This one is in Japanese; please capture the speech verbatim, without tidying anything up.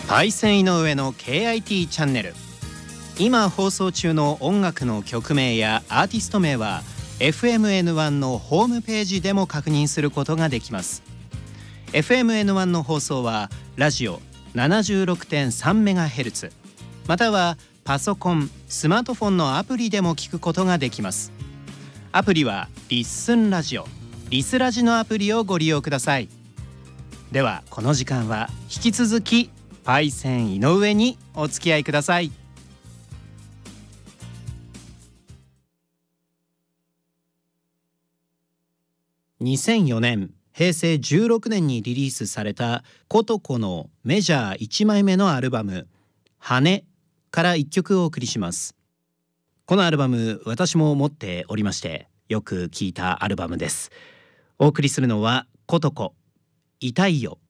パイセン井上の ケーアイティー チャンネル。今放送中の音楽の曲名やアーティスト名は エフエムエヌワン のホームページでも確認することができます。 エフエムエヌワン の放送はラジオ ななじゅうろくてんさんメガヘルツ またはパソコン、スマートフォンのアプリでも聞くことができます。アプリはリッスンラジオ、リスラジのアプリをご利用ください。ではこの時間は引き続きパイセン井上にお付き合いください。にせんよねん、へいせいじゅうろくねんにリリースされたコトコのメジャーいちまいめのアルバム羽からいっきょくお送りします。このアルバム、私も持っておりましてよく聴いたアルバムです。お送りするのはコトコ、痛いよ